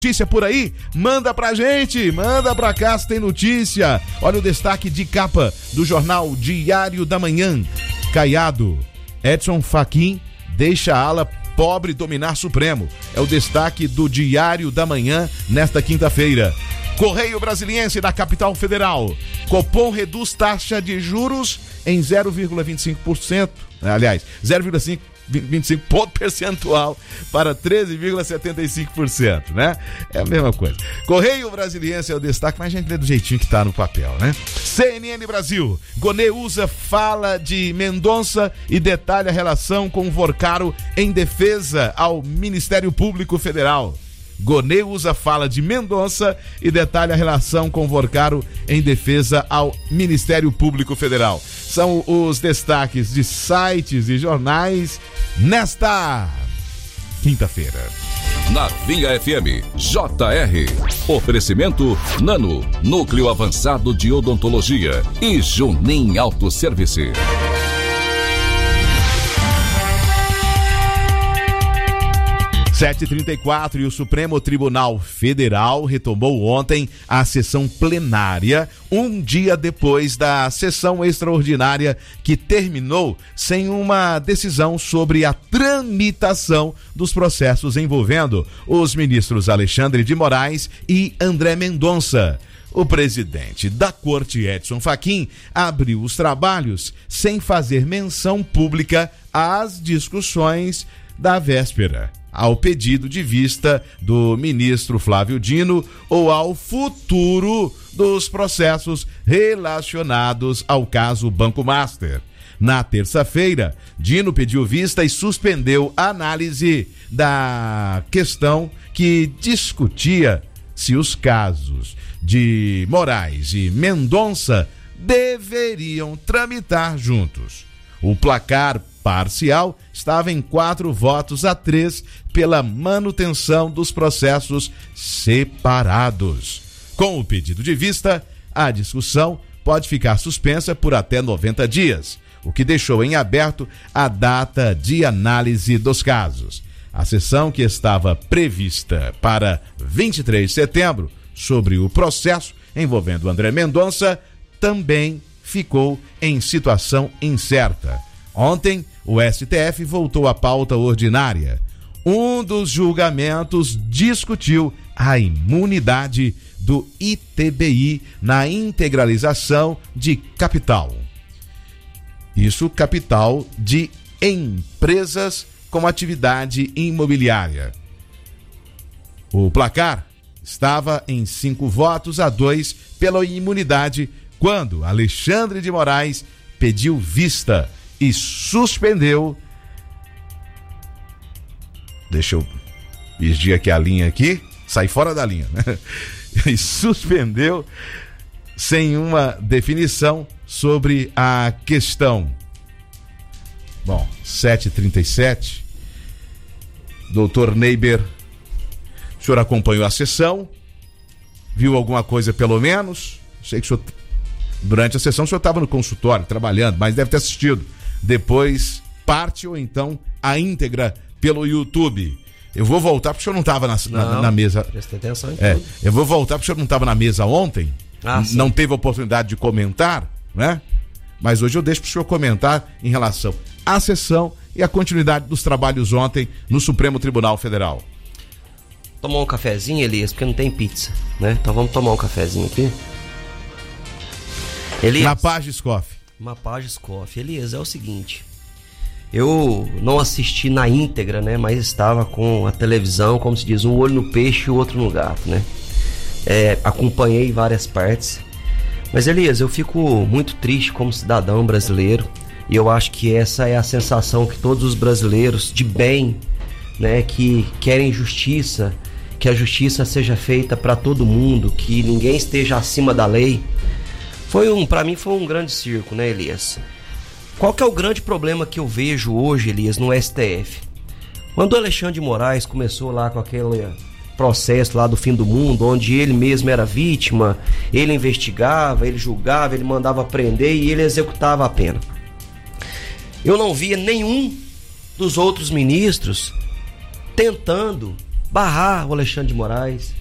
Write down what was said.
Notícia por aí? Manda pra gente, manda pra cá se tem notícia. Olha o destaque de capa do jornal Diário da Manhã. Caiado, Edson Fachin deixa a ala pobre dominar Supremo. É o destaque do Diário da Manhã nesta quinta-feira. Correio Brasiliense da capital federal. Copom reduz taxa de juros em 0,25%. Aliás, 0,25 ponto percentual para 13,75%, né? É a mesma coisa. Correio Brasiliense é o destaque, mas a gente lê do jeitinho que tá no papel, né? CNN Brasil. Gonê usa fala de Mendonça e detalha a relação com Vorcaro em defesa ao Ministério Público Federal. Gonê usa fala de Mendonça e detalha a relação com Vorcaro em defesa ao Ministério Público Federal. São os destaques de sites e jornais nesta quinta-feira. Na Vinha FM, JR. Oferecimento Nano, Núcleo Avançado de Odontologia e Junim Autosservice. 7h34 e o Supremo Tribunal Federal retomou ontem a sessão plenária, um dia depois da sessão extraordinária que terminou sem uma decisão sobre a tramitação dos processos envolvendo os ministros Alexandre de Moraes e André Mendonça. O presidente da Corte, Edson Fachin, abriu os trabalhos sem fazer menção pública às discussões da véspera, ao pedido de vista do ministro Flávio Dino ou ao futuro dos processos relacionados ao caso Banco Master. Na terça-feira, Dino pediu vista e suspendeu a análise da questão que discutia se os casos de Moraes e Mendonça deveriam tramitar juntos. O placar parcial estava em 4-3 pela manutenção dos processos separados. Com o pedido de vista, a discussão pode ficar suspensa por até 90 dias, o que deixou em aberto a data de análise dos casos. A sessão que estava prevista para 23 de setembro sobre o processo envolvendo André Mendonça também ficou em situação incerta. Ontem, o STF voltou à pauta ordinária. Um dos julgamentos discutiu a imunidade do ITBI na integralização de capital. Isso, capital de empresas com atividade imobiliária. O placar estava em 5-2 pela imunidade quando Alexandre de Moraes pediu vista e suspendeu. Deixa eu vigiar aqui a linha aqui. Sai fora da linha, né? E suspendeu sem uma definição sobre a questão. Bom, 7h37. Doutor Neiber, o senhor acompanhou a sessão? Viu alguma coisa pelo menos? Sei que o senhor, durante a sessão, o senhor estava no consultório trabalhando, mas deve ter assistido depois parte ou então a íntegra pelo YouTube. Eu vou voltar porque o senhor não estava na mesa. Presta atenção em tudo. Eu vou voltar porque o senhor não estava na mesa ontem. Não teve oportunidade de comentar, né? Mas hoje eu deixo para o senhor comentar em relação à sessão e a continuidade dos trabalhos ontem no Supremo Tribunal Federal. Tomar um cafezinho, Elias, porque não tem pizza, né? Então vamos tomar um cafezinho aqui. Elias, na Pages Coffee. Uma Pages Coffee. Elias, é o seguinte, eu não assisti na íntegra, né? Mas estava com a televisão, como se diz, um olho no peixe e o outro no gato, né? Acompanhei várias partes. Mas, Elias, eu fico muito triste como cidadão brasileiro. E eu acho que essa é a sensação que todos os brasileiros de bem, né, que querem justiça, que a justiça seja feita para todo mundo, que ninguém esteja acima da lei. Para mim foi um grande circo, né, Elias? Qual que é o grande problema que eu vejo hoje, Elias, no STF? Quando o Alexandre de Moraes começou lá com aquele processo lá do fim do mundo, onde ele mesmo era vítima, ele investigava, ele julgava, ele mandava prender e ele executava a pena. Eu não via nenhum dos outros ministros tentando barrar o Alexandre de Moraes,